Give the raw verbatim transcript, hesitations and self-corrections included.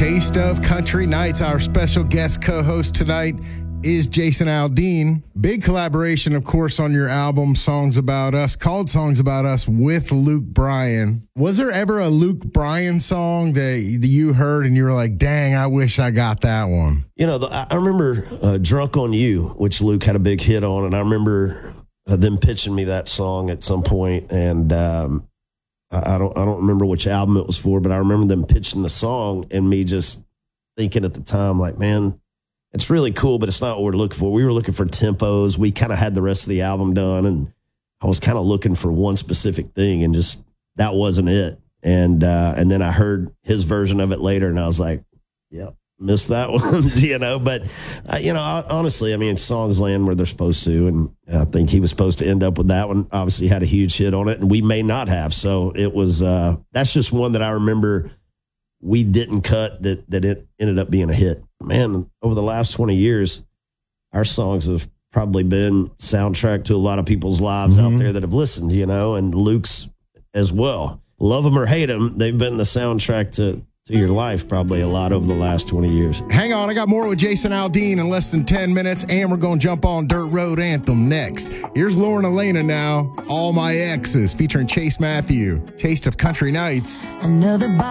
Taste of Country Nights. Our special guest co-host tonight is Jason Aldean. Big collaboration, of course, on your album, Songs About Us, called Songs About Us with Luke Bryan. Was there ever a Luke Bryan song that you heard and you were like, dang, I wish I got that one? You know, the, I remember uh, Drunk on You, which Luke had a big hit on, and I remember uh, them pitching me that song at some point, and um, I, I don't I don't remember which album it was for, but I remember them pitching the song and me just thinking at the time, like, man, it's really cool, but it's not what we're looking for. We were looking for tempos. We kind of had the rest of the album done, and I was kind of looking for one specific thing, and just that wasn't it. And uh, and then I heard his version of it later, and I was like, yeah, missed that one, you know. But, uh, you know, honestly, I mean, songs land where they're supposed to, and I think he was supposed to end up with that one. Obviously had a huge hit on it, and we may not have. So it was, uh, that's just one that I remember we didn't cut that that it ended up being a hit. Man, over the last twenty years, our songs have probably been soundtrack to a lot of people's lives mm-hmm. out there that have listened, you know, and Luke's as well. Love them or hate them, they've been the soundtrack to, to your life probably a lot over the last twenty years. Hang on, I got more with Jason Aldean in less than ten minutes, and we're going to jump on Dirt Road Anthem next. Here's Lauren Elena now, All My Exes, featuring Chase Matthew. Taste of Country Nights. Another